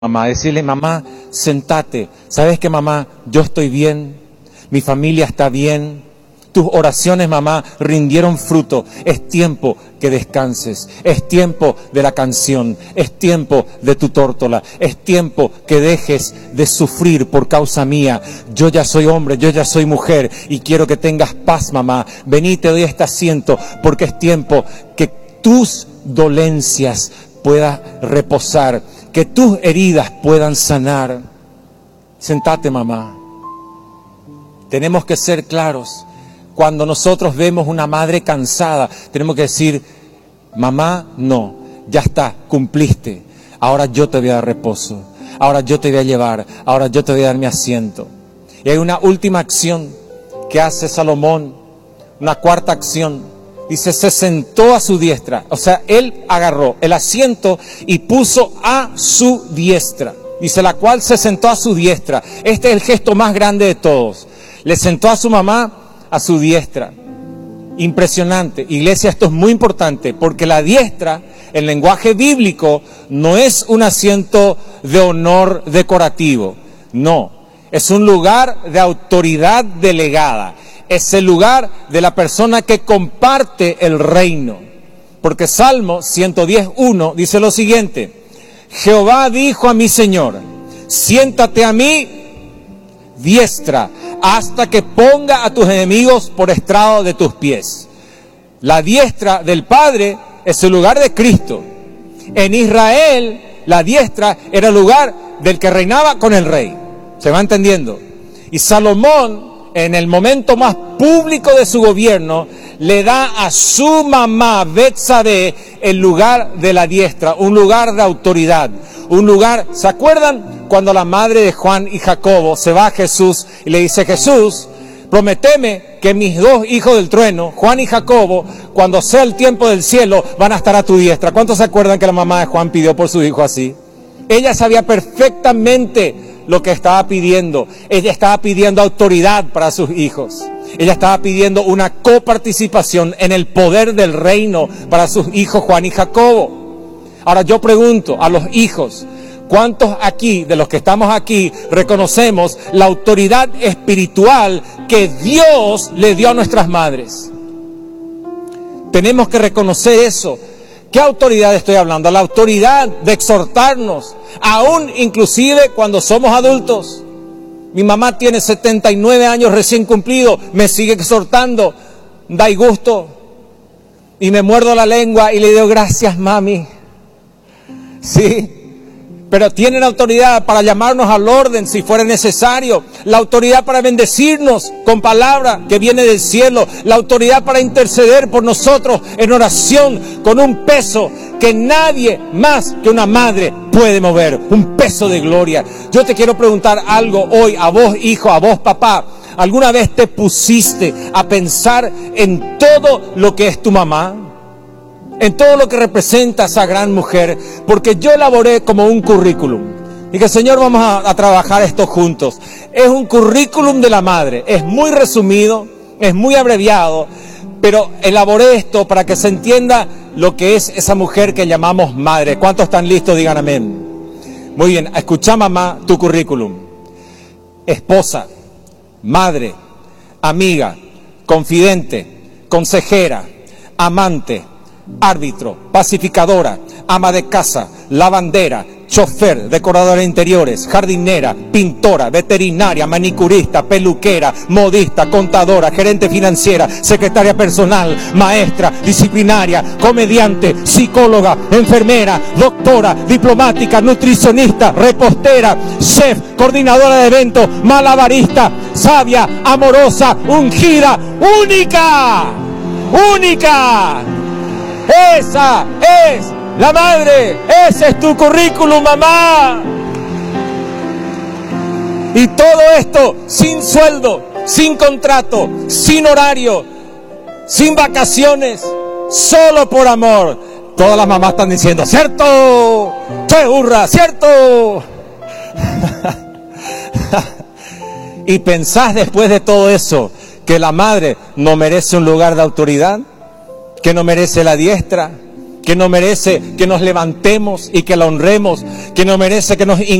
mamá, decirle, mamá, sentate, ¿sabes qué, mamá? Yo estoy bien, mi familia está bien, tus oraciones, mamá, rindieron fruto, es tiempo que descanses, es tiempo de la canción, es tiempo de tu tórtola, es tiempo que dejes de sufrir por causa mía. Yo ya soy hombre, yo ya soy mujer y quiero que tengas paz, mamá. Vení, te doy este asiento porque es tiempo que tus dolencias puedan reposar, que tus heridas puedan sanar. Sentate, mamá. Tenemos que ser claros. Cuando nosotros vemos una madre cansada, tenemos que decir, mamá, no, ya está, cumpliste. Ahora yo te voy a dar reposo. Ahora yo te voy a llevar. Ahora yo te voy a dar mi asiento. Y hay una última acción que hace Salomón, una cuarta acción. Dice, se sentó a su diestra. O sea, él agarró el asiento y puso a su diestra. Dice, la cual se sentó a su diestra. Este es el gesto más grande de todos. Le sentó a su mamá a su diestra. Impresionante. Iglesia, esto es muy importante porque la diestra, en lenguaje bíblico, no es un asiento de honor decorativo. No, es un lugar de autoridad delegada. Es el lugar de la persona que comparte el reino. Porque Salmo 110:1 dice lo siguiente: Jehová dijo a mi Señor, siéntate a mi diestra hasta que ponga a tus enemigos por estrado de tus pies. La diestra del Padre es el lugar de Cristo. En Israel, la diestra era el lugar del que reinaba con el rey. ¿Se va entendiendo? Y Salomón, en el momento más público de su gobierno, le da a su mamá Betsabé el lugar de la diestra, un lugar de autoridad, un lugar. ¿Se acuerdan cuando la madre de Juan y Jacobo se va a Jesús y le dice, Jesús, prométeme que mis dos hijos del trueno, Juan y Jacobo, cuando sea el tiempo del cielo, van a estar a tu diestra? ¿Cuántos se acuerdan que la mamá de Juan pidió por su hijo así? Ella sabía perfectamente lo que estaba pidiendo. Ella estaba pidiendo autoridad para sus hijos. Ella estaba pidiendo una coparticipación en el poder del reino para sus hijos Juan y Jacobo. Ahora yo pregunto a los hijos, ¿cuántos aquí, de los que estamos aquí, reconocemos la autoridad espiritual que Dios le dio a nuestras madres? Tenemos que reconocer eso. ¿Qué autoridad estoy hablando? La autoridad de exhortarnos, aún inclusive cuando somos adultos. Mi mamá tiene 79 años recién cumplido, me sigue exhortando, da gusto. Y me muerdo la lengua y le digo, gracias, mami. Sí, pero tienen autoridad para llamarnos al orden si fuera necesario, la autoridad para bendecirnos con palabra que viene del cielo, la autoridad para interceder por nosotros en oración con un peso que nadie más que una madre puede mover, un peso de gloria. Yo te quiero preguntar algo hoy, a vos hijo, a vos papá. ¿Alguna vez te pusiste a pensar en todo lo que es tu mamá? En todo lo que representa esa gran mujer, porque yo elaboré como un currículum. Dije, Señor, vamos a trabajar esto juntos. Es un currículum de la madre, es muy resumido, es muy abreviado, pero elaboré esto para que se entienda lo que es esa mujer que llamamos madre. ¿Cuántos están listos? Digan amén. Muy bien, escucha, mamá, tu currículum. Esposa, madre, amiga, confidente, consejera, amante, árbitro, pacificadora, ama de casa, lavandera, chofer, decoradora de interiores, jardinera, pintora, veterinaria, manicurista, peluquera, modista, contadora, gerente financiera, secretaria personal, maestra, disciplinaria, comediante, psicóloga, enfermera, doctora, diplomática, nutricionista, repostera, chef, coordinadora de eventos, malabarista, sabia, amorosa, ungida, única, única. Esa es la madre, ese es tu currículum, mamá. Y todo esto sin sueldo, sin contrato, sin horario, sin vacaciones, solo por amor. Todas las mamás están diciendo, ¡cierto! ¡Che hurra! ¡Cierto! Y pensás después de todo eso que la madre no merece un lugar de autoridad, que no merece la diestra, que no merece que nos levantemos y que la honremos, que no merece que nos